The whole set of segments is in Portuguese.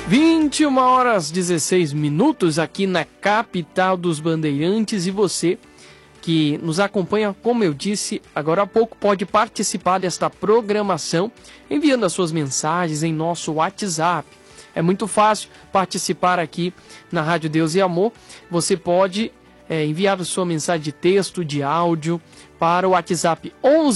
21h16 aqui na capital dos Bandeirantes, e você que nos acompanha, como eu disse agora há pouco, pode participar desta programação enviando as suas mensagens em nosso WhatsApp. É muito fácil participar aqui na Rádio Deus e Amor. Você pode enviar a sua mensagem de texto, de áudio para o WhatsApp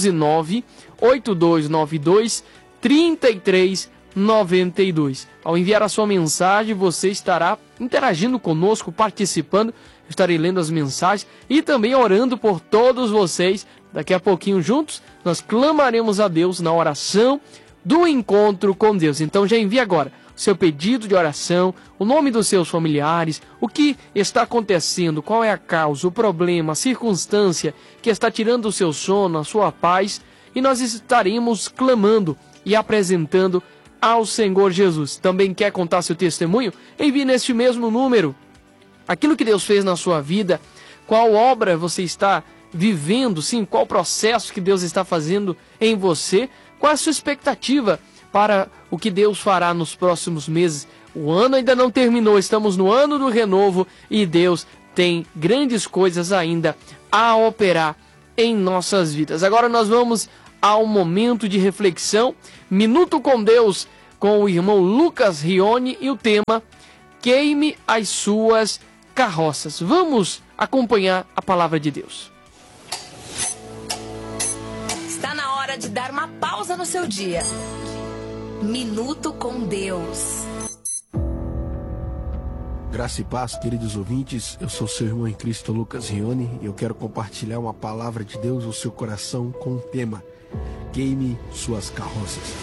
119-8292-3392. Ao enviar a sua mensagem, você estará interagindo conosco, participando. Estarei lendo as mensagens e também orando por todos vocês. Daqui a pouquinho, juntos, nós clamaremos a Deus na oração do encontro com Deus. Então já envie agora o seu pedido de oração, o nome dos seus familiares, o que está acontecendo, qual é a causa, o problema, a circunstância que está tirando o seu sono, a sua paz, e nós estaremos clamando e apresentando ao Senhor Jesus. Também quer contar seu testemunho? Envie neste mesmo número aquilo que Deus fez na sua vida, qual obra você está vivendo, sim, qual processo que Deus está fazendo em você, qual a sua expectativa para o que Deus fará nos próximos meses. O ano ainda não terminou, estamos no ano do renovo e Deus tem grandes coisas ainda a operar em nossas vidas. Agora nós vamos ao momento de reflexão, Minuto com Deus, com o irmão Lucas Rione, e o tema: queime as suas carroças. Vamos acompanhar a palavra de Deus. Está na hora de dar uma pausa no seu dia. Minuto com Deus. Graça e paz, queridos ouvintes. Eu sou seu irmão em Cristo, Lucas Rione, e eu quero compartilhar uma palavra de Deus no seu coração com o tema: queime suas carroças.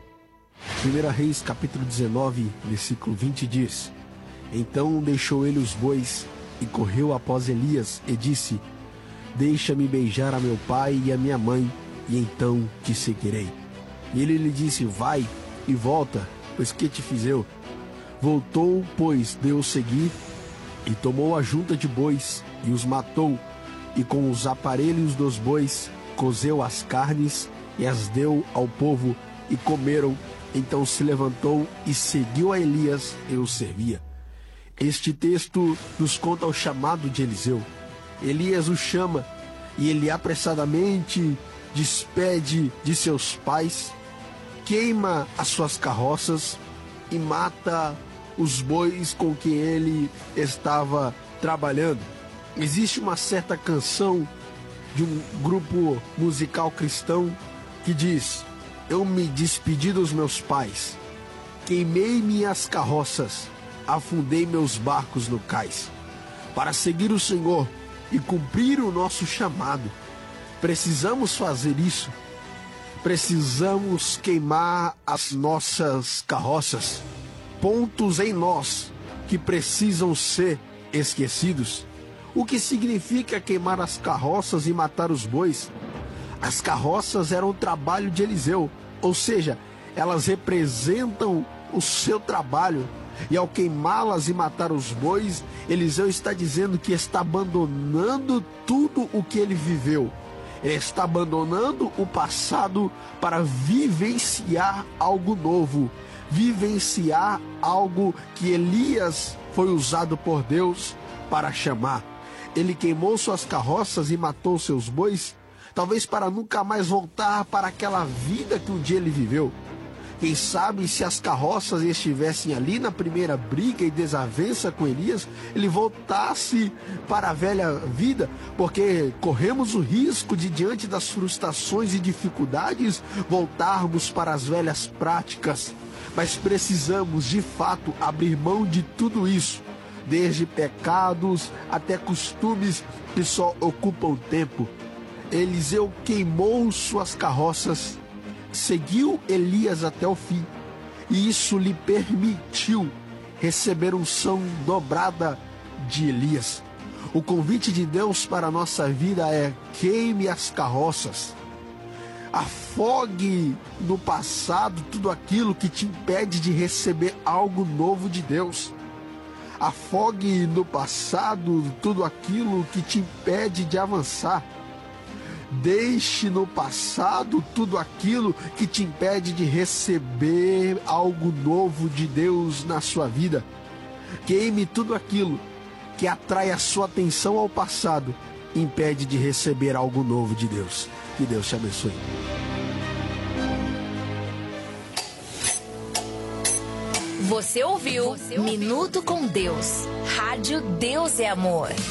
1 Reis, capítulo 19, versículo 20 diz: Então deixou ele os bois e correu após Elias e disse: Deixa-me beijar a meu pai e a minha mãe, e então te seguirei. E ele lhe disse: Vai e volta, pois que te fiz eu? Voltou, pois, deu seguir, e tomou a junta de bois, e os matou, e com os aparelhos dos bois, cozeu as carnes, e as deu ao povo, e comeram. Então se levantou e seguiu a Elias e o servia. Este texto nos conta o chamado de Eliseu. Elias o chama, e ele apressadamente despede de seus pais, queima as suas carroças e mata os bois com que ele estava trabalhando. Existe uma certa canção de um grupo musical cristão que diz: Eu me despedi dos meus pais, queimei minhas carroças, afundei meus barcos no cais. Para seguir o Senhor e cumprir o nosso chamado, precisamos fazer isso. Precisamos queimar as nossas carroças, pontos em nós que precisam ser esquecidos. O que significa queimar as carroças e matar os bois? As carroças eram o trabalho de Eliseu, ou seja, elas representam o seu trabalho. E ao queimá-las e matar os bois, Eliseu está dizendo que está abandonando tudo o que ele viveu. Ele está abandonando o passado para vivenciar algo novo, vivenciar algo que Elias foi usado por Deus para chamar. Ele queimou suas carroças e matou seus bois, talvez para nunca mais voltar para aquela vida que um dia ele viveu. Quem sabe, se as carroças estivessem ali na primeira briga e desavença com Elias, ele voltasse para a velha vida, porque corremos o risco de, diante das frustrações e dificuldades, voltarmos para as velhas práticas. Mas precisamos, de fato, abrir mão de tudo isso, desde pecados até costumes que só ocupam tempo. Eliseu queimou suas carroças, seguiu Elias até o fim, e isso lhe permitiu receber unção dobrada de Elias. O convite de Deus para a nossa vida é: queime as carroças. Afogue no passado tudo aquilo que te impede de receber algo novo de Deus. Afogue no passado tudo aquilo que te impede de avançar. Deixe no passado tudo aquilo que te impede de receber algo novo de Deus na sua vida. Queime tudo aquilo que atrai a sua atenção ao passado e impede de receber algo novo de Deus. Que Deus te abençoe. Você ouviu Minuto com Deus. Rádio Deus é Amor.